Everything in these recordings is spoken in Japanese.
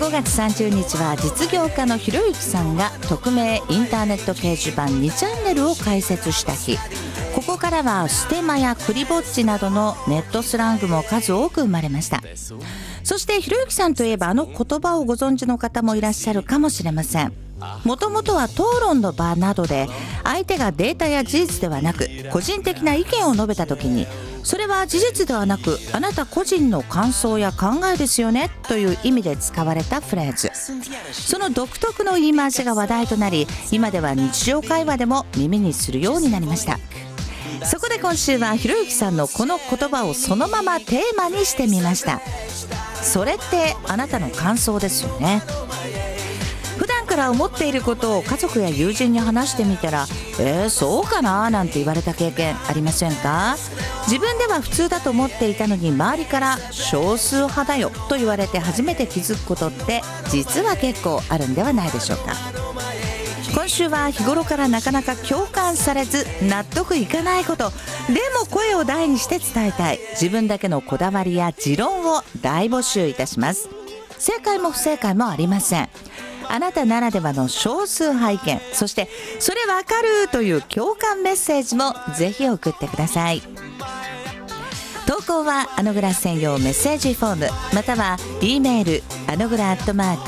5月30日は実業家のひろゆきさんが匿名インターネット掲示板2チャンネルを開設した日。ここからはステマやクリぼっちなどのネットスラングも数多く生まれました。そしてひろゆきさんといえばあの言葉をご存知の方もいらっしゃるかもしれません。もともとは討論の場などで相手がデータや事実ではなく個人的な意見を述べたときに、それは事実ではなくあなた個人の感想や考えですよねという意味で使われたフレーズ。その独特の言い回しが話題となり、今では日常会話でも耳にするようになりました。そこで今週はひろゆきさんのこの言葉をそのままテーマにしてみました。それってあなたの感想ですよね。普段から思っていることを家族や友人に話してみたら、そうかななんて言われた経験ありませんか？自分では普通だと思っていたのに周りから少数派だよと言われて初めて気づくことって実は結構あるんではないでしょうか。今週は日頃からなかなか共感されず納得いかないことでも声を大にして伝えたい自分だけのこだわりや持論を大募集いたします。正解も不正解もありません。あなたならではの少数派意見、そしてそれわかるという共感メッセージもぜひ送ってください。投稿はあのぐら専用メッセージフォームまたは E メールあのぐら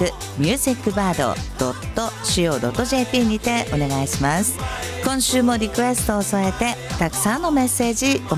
@musicbird.co.jp にてお願いします。今週もリクエストを添えてたくさんのメッセージお待ち